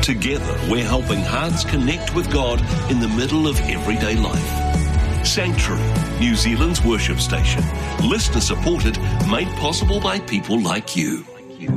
Together, we're helping hearts connect with God in the middle of everyday life. Sanctuary, New Zealand's worship station. Listener supported, made possible by people like you.